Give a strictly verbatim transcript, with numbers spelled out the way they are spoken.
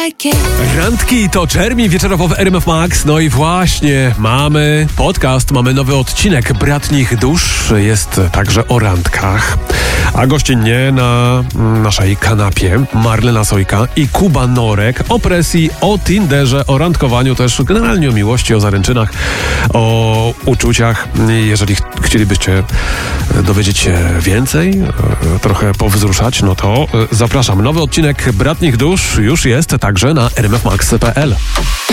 like it. Randki to Czermi, wieczorowo w R M F Max. No i właśnie, mamy podcast, mamy nowy odcinek Bratnich Dusz. Jest także o randkach. A gościnnie na naszej kanapie Marlena Sojka i Kuba Norek o presji, o Tinderze, o randkowaniu też, generalnie o miłości, o zaręczynach, o uczuciach. Jeżeli ch- chcielibyście dowiedzieć się więcej, trochę powzruszać, no to zapraszam. Nowy odcinek Bratnich Dusz już jest także na r m f max kropka p l.